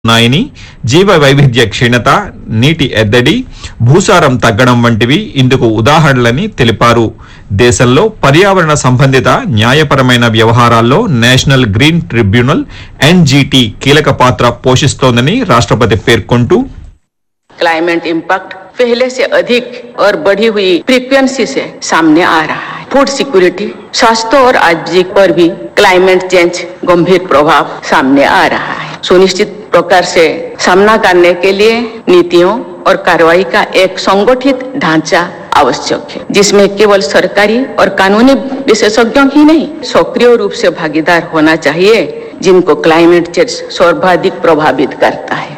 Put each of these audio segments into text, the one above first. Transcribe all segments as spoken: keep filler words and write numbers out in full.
ఉన్నాయని, జీవ వైవిధ్య క్షీణత, నీటి ఎద్దడి, భూసారం తగ్గడం వంటివి ఇందుకు ఉదాహరణలని తెలిపారు. దేశంలో పర్యావరణ సంబంధిత న్యాయపరమైన వ్యవహారాల్లో నేషనల్ గ్రీన్ ట్రిబ్యునల్ ఎన్జీటీ కీలక పాత్ర పోషిస్తోందని రాష్ట్రపతి పేర్కొంటూ क्लाइमेट इम्पैक्ट पहले से अधिक और बढ़ी हुई फ्रीक्वेंसी से सामने आ रहा है। फूड सिक्योरिटी, स्वास्थ्य और आजीविका पर भी क्लाइमेट चेंज गंभीर प्रभाव सामने आ रहा है। सुनिश्चित प्रकार से सामना करने के लिए नीतियों और कार्रवाई का एक संगठित ढांचा आवश्यक है, जिसमें केवल सरकारी और कानूनी विशेषज्ञों ही नहीं, सक्रिय रूप से भागीदार होना चाहिए, जिनको क्लाइमेट चेंज सर्वाधिक प्रभावित करता है।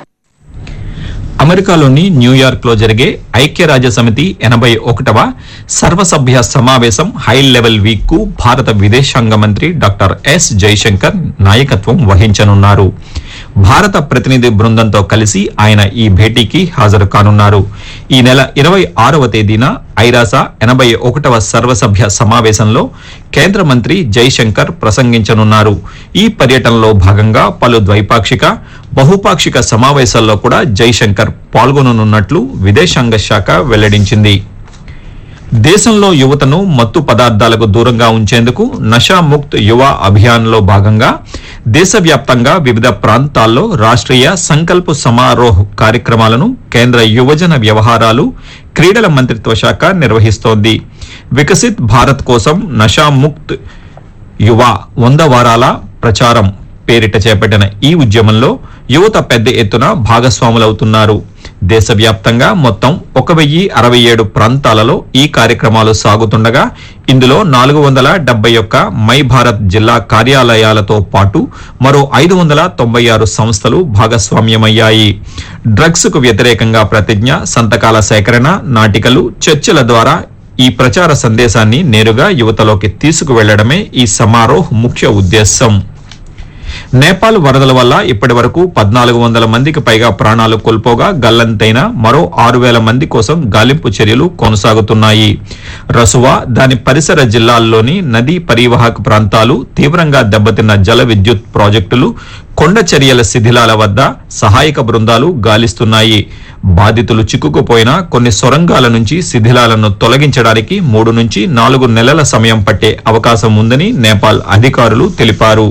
అమెరికాలోని న్యూయార్క్ లో జరిగే ఐక్యరాజ్య సమితి ఎనభై ఒకటవ సర్వసభ్య సమావేశం హై లెవెల్ వీక్ కు భారత విదేశాంగ మంత్రి డాక్టర్ ఎస్ జైశంకర్ నాయకత్వం వహించనున్నారు. భారత ప్రతినిధి బృందంతో కలిసి ఆయన ఈ భేటీకి హాజరు కానున్నారు. ఈ నెల ఇరవై ఆరవ తేదీన ఐరాస ఎనభై ఒకటవ సర్వసభ్య సమావేశంలో కేంద్ర మంత్రి జైశంకర్ ప్రసంగించనున్నారు. ఈ పర్యటనలో భాగంగా పలు ద్వైపాక్షిక, బహుపాక్షిక సమావేశాల్లో కూడా జైశంకర్ పాల్గొననున్నట్లు విదేశాంగ శాఖ వెల్లడించింది. దేశంలో యువతను మత్తు పదార్థాలకు దూరంగా ఉంచేందుకు నషాముక్త్ యువ అభియాన్ లో భాగంగా దేశవ్యాప్తంగా వివిధ ప్రాంతాల్లో రాష్ట్రీయ సంకల్ప్ సమారోహ్ కార్యక్రమాలను కేంద్ర యువజన వ్యవహారాలు, క్రీడల మంత్రిత్వ శాఖ నిర్వహిస్తోంది. వికసిత్ భారత్ కోసం నషాముక్త్ యువ వంద వారాల ప్రచారం పేరిట చేపట్టిన ఈ ఉద్యమంలో యువత పెద్ద ఎత్తున భాగస్వాములవుతున్నారు. దేశవ్యాప్తంగా మొత్తం ఒక వెయ్యి అరవై ఏడు ప్రాంతాలలో ఈ కార్యక్రమాలు సాగుతుండగా ఇందులో నాలుగు వందల డెబ్బై ఒక్క మై భారత్ జిల్లా కార్యాలయాలతో పాటు మరో ఐదు వందల తొంభై ఆరు సంస్థలు భాగస్వామ్యమయ్యాయి. డ్రగ్స్ కు వ్యతిరేకంగా ప్రతిజ్ఞ, సంతకాల సేకరణ, నాటికలు, చర్చల ద్వారా ఈ ప్రచార సందేశాన్ని నేరుగా యువతలోకి తీసుకువెళ్లడమే ఈ సమారోహ్ ముఖ్య ఉద్దేశం. నేపాల్ వరదల వల్ల ఇప్పటి వరకు పద్నాలుగు వందల మందికి పైగా ప్రాణాలు కోల్పోగా గల్లంతైన మరో ఆరు వేల మంది కోసం గాలింపు చర్యలు కొనసాగుతున్నాయి. రసువా, దాని పరిసర జిల్లాల్లోని నదీ పరివాహక ప్రాంతాలు, తీవ్రంగా దెబ్బతిన్న జల విద్యుత్ ప్రాజెక్టులు, కొండ చర్యల శిథిలాల వద్ద సహాయక బృందాలు గాలిస్తున్నాయి. బాధితులు చిక్కుకుపోయిన కొన్ని సొరంగాల నుంచి శిథిలాలను తొలగించడానికి మూడు నుంచి నాలుగు నెలల సమయం పట్టే అవకాశం ఉందని నేపాల్ అధికారులు తెలిపారు.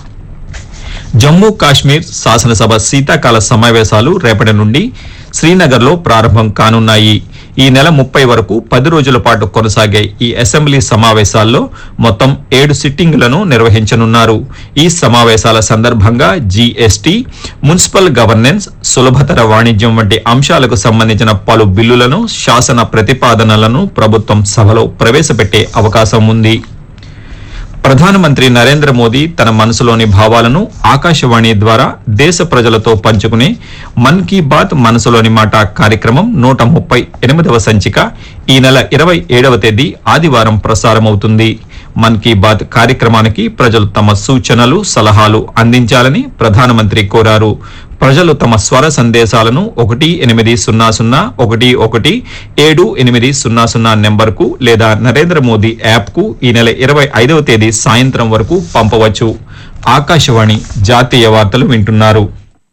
జమ్మూ కాశ్మీర్ శాసనసభ శీతాకాల సమావేశాలు రేపటి నుండి శ్రీనగర్ లో ప్రారంభం కానున్నాయి. ఈ నెల ముప్పై వరకు పది రోజుల పాటు కొనసాగే ఈ అసెంబ్లీ సమావేశాల్లో మొత్తం ఏడు సిట్టింగులను నిర్వహించనున్నారు. ఈ సమావేశాల సందర్భంగా జీఎస్టీ, మున్సిపల్ గవర్నెన్స్, సులభతర వాణిజ్యం వంటి అంశాలకు సంబంధించిన పలు బిల్లులను, శాసన ప్రతిపాదనలను ప్రభుత్వం సభలో ప్రవేశపెట్టే అవకాశం ఉంది. ప్రధానమంత్రి నరేంద్ర మోదీ తన మనసులోని భావాలను ఆకాశవాణి ద్వారా దేశ ప్రజలతో పంచుకునే మన్ కీ బాత్ మనసులోని మాట కార్యక్రమం నూట ముప్పై ఎనిమిదవ సంచిక ఈ నెల ఇరవై ఏడవ తేదీ ఆదివారం ప్రసారమవుతుంది. మన్ కీ బాత్ కార్యక్రమానికి ప్రజలు తమ సూచనలు, సలహాలు అందించాలని ప్రధానమంత్రి కోరారు. ప్రజలు తమ స్వర సందేశాలను ఒకటి ఎనిమిది సున్నా సున్నా ఒకటి ఒకటి ఏడు ఎనిమిది సున్నా సున్నా నెంబర్కు లేదా నరేంద్ర మోదీ యాప్ కు ఈ నెల ఇరవై ఐదవ తేదీ సాయంత్రం వరకు పంపవచ్చు. ఆకాశవాణి జాతీయ వార్తలు వింటున్నారు.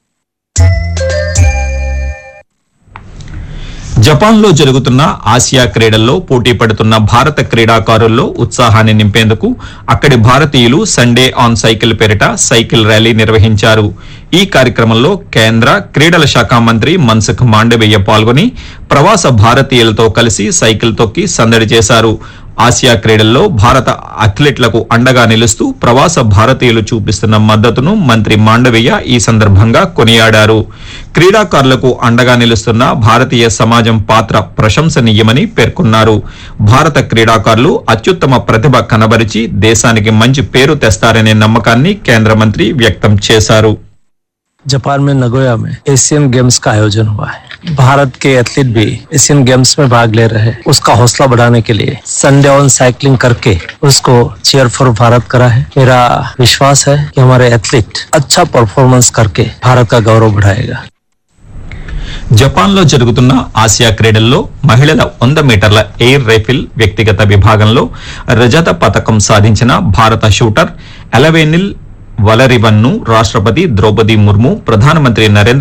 జపాన్ లో జరుగుతున్న ఆసియా క్రీడల్లో పోటీ పడుతున్న భారత క్రీడాకారుల్లో ఉత్సాహాన్ని నింపేందుకు అక్కడి భారతీయులు సండే ఆన్ సైకిల్ పేరిట సైకిల్ ర్యాలీ నిర్వహించారు. ఈ కార్యక్రమంలో కేంద్ర క్రీడల శాఖ మంత్రి మన్సుఖ్ మాండవీయ పాల్గొని ప్రవాస భారతీయులతో కలిసి సైకిల్ తొక్కి సందడి చేశారు. ఆసియా క్రీడల్లో భారత అథ్లెట్లకు అండగా నిలుస్తూ ప్రవాస భారతీయులు చూపిస్తున్న మద్దతును మంత్రి మాండవీయ ఈ సందర్భంగా కొనియాడారు. క్రీడాకారులకు అండగా నిలుస్తున్న భారతీయ సమాజం పాత్ర ప్రశంసనీయమని పేర్కొన్నారు. భారత క్రీడాకారులు అత్యుత్తమ ప్రతిభ కనబరిచి దేశానికి మంచి పేరు తెస్తారనే నమ్మకాన్ని కేంద్ర మంత్రి వ్యక్తం చేశారు. जापान में नगोया में एशियन गेम्स का आयोजन हुआ है. भारत के एथलीट भी एशियन गेम्स में भाग ले रहे हैं. उसका हौसला बढ़ाने के लिए संडे ऑन साइकिलिंग करके उसको चीयर फॉर भारत करा है. मेरा विश्वास है कि हमारे एथलीट अच्छा परफॉर्मेंस करके भारत का गौरव बढ़ाएगा. జపాన్ లో జరుగుతున్న ఆసియా క్రీడల్లో మహిళల వంద మీటర్ల ఎయిర్ రైఫిల్ వ్యక్తిగత విభాగంలో రజత పతకం సాధించిన భారత షూటర్ ఎలవేనిల్ వలరివన్ను రాష్ట్రపతి ద్రౌపది ముర్ము ప్రధానమంత్రి నరేంద్ర